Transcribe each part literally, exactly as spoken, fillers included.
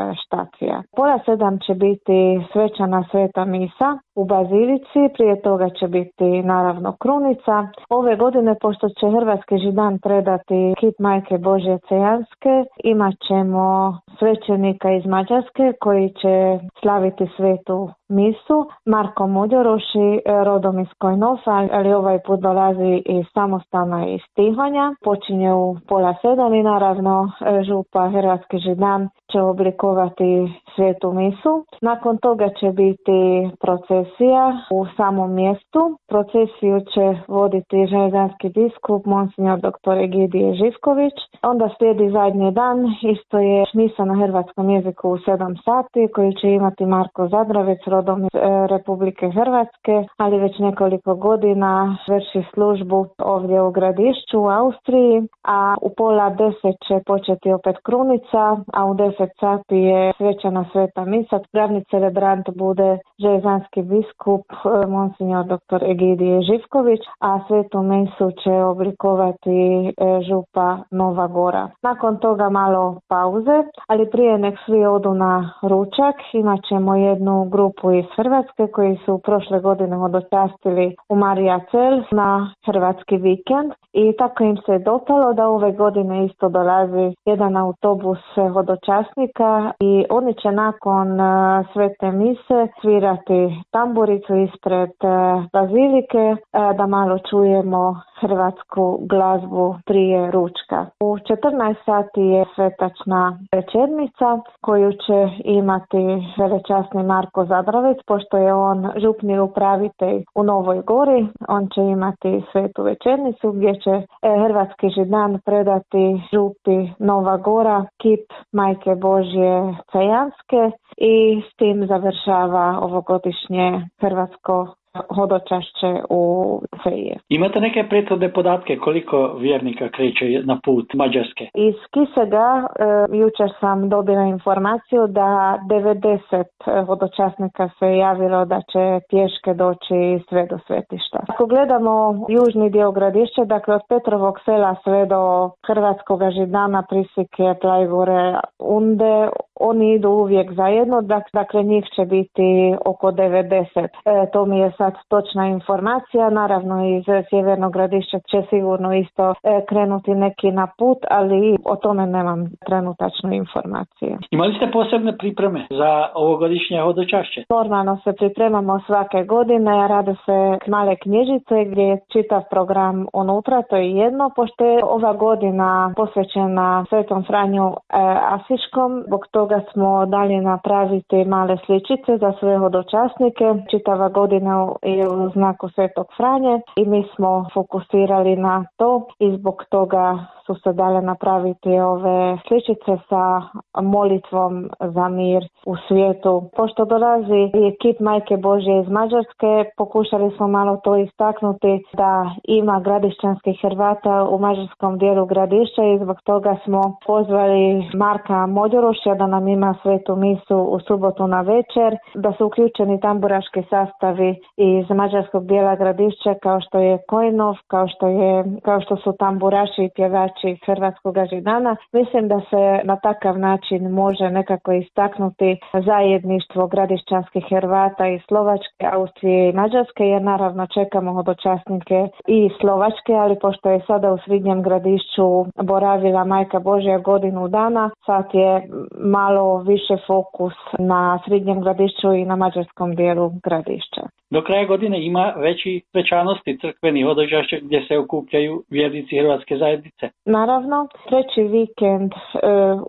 štacija. Pola sedam će biti svečana sveta misa u bazilici, prije toga će biti naravno krunica. Ove godine, pošto će Hrvatski Židan predati kip Majke Božje Cejanske, imat ćemo svećenika iz Mađarske koji će slaviti svetu misu. Marko Modjoroši, rodom iz Kojnofa, ali ovaj put dolazi iz samostana iz Tihonja. Počinje u pola sedam i naravno župa Hrvatski Židan će oblikovati svetu misu. Nakon toga će biti procesija u samom mjestu. Procesiju će voditi železanski biskup Monsignor doktor Egidije Živković. Onda slijedi zadnji dan, isto je misa na hrvatskom jeziku u sedam sati koju će imati Marko Zadravec, rodom iz Republike Hrvatske, ali već nekoliko godina vrši službu ovdje u Gradišću u Austriji, a u pola deset će početi opet krunica, a u deset sati je svečana sveta misa. Glavni celebrant bude železanski biskup Monsignor doktor Egidije Živković, a svetu misu će oblikovati župa Nova Gora. Nakon toga malo pauze, ali prije nek svi odu na ručak, imat ćemo jednu grupu iz Hrvatske koji su prošle godine hodočastili u Marija Cel na hrvatski vikend i tako im se dopalo da ove godine isto dolazi jedan autobus hodočasnika i oni će nakon uh, svete mise svirati tamburicu ispred uh, bazilike uh, da malo čujemo hrvatsku glazbu prije ručka. U četrnaest sati je svetačna večernica koju će imati velečasni Marko Zadravec, pošto je on župni upravitelj u Novoj Gori. On će imati svetu večernicu gdje će Hrvatski Židan predati župi Nova Gora kip Majke Božje Cejanske i s tim završava ovogodišnje hrvatsko hodočašće u Ceje. Imate neke prethodne podatke koliko vjernika kreće na put Mađarske? Iz Kisega e, jučer sam dobila informaciju da devedeset hodočasnika se javilo da će pješke doći sve do svetišta. Ako gledamo južni dio Gradišća, dakle od Petrovog sela sve do Hrvatskog Židana, Prisike, Plajgore, Unde, oni idu uvijek zajedno, dakle njih će biti oko devedeset. E, to mi je sad točna informacija, naravno iz Sjevernog Gradišća će sigurno isto e, krenuti neki na put, ali o tome nemam trenutačnu informaciju. Imali ste posebne pripreme za ovogodišnje hodočašće? Normalno se pripremamo svake godine, rade se male knjižice gdje je čitav program unutra, to je jedno, pošto je ova godina posvećena Svetom Franju e, Asiškom, zbog toga smo dalje napraviti male sličice za sve hodočasnike. Čitava godina je u znaku Svetog Franje i mi smo fokusirali na to i zbog toga su se dale napraviti ove sličice sa molitvom za mir u svijetu. Pošto dolazi kip Majke Božje iz Mađarske, pokušali smo malo to istaknuti da ima gradišćanskih Hrvata u mađarskom dijelu Gradišća i zbog toga smo pozvali Marka Modjorošća da nam ima svetu misu u subotu na večer, da su uključeni tamburaški sastavi iz mađarskog dijela Gradišća kao što je Kojnov, kao što je kao što su tamburaši i pjevači Hrvatskog Židana. Mislim da se na takav način može nekako istaknuti zajedništvo gradišćanskih Hrvata iz Slovačke, Austrije i Mađarske, jer naravno čekamo hodočasnike i Slovačke, ali pošto je sada u Srednjem Gradišću boravila Majka Božja godinu dana, sad je malo više fokus na Srednjem Gradišću i na mađarskom dijelu Gradišća. Do kraja godine ima veći svečanosti crkveni hodočašće gdje se okupljaju vjernici Hrvatske zajednice. Naravno, treći vikend e,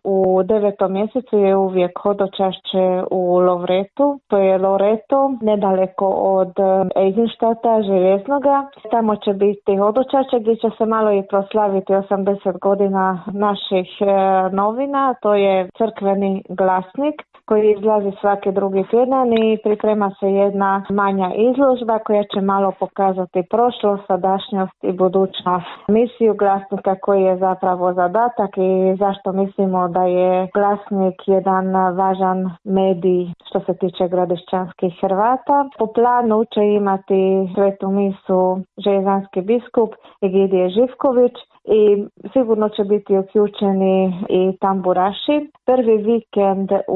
u devetom mjesecu je uvijek hodočašće u Lovretu, to je Loreto, nedaleko od Eisenštata, Željeznoga. Tamo će biti hodočašće gdje će se malo i proslaviti osamdeset godina naših e, novina, to je crkveni glasnik koji izlazi svaki drugi tjedan i priprema se jedna manja izložba koja će malo pokazati prošlost, sadašnjost i budućnost misiju glasnika koji je zapravo zadatak i zašto mislimo da je glasnik jedan važan medij što se tiče gradišćanskih Hrvata. Po planu će imati svetu misu železanski biskup Egidije Živković i sigurno će biti uključeni i tamburaši. Prvi vikend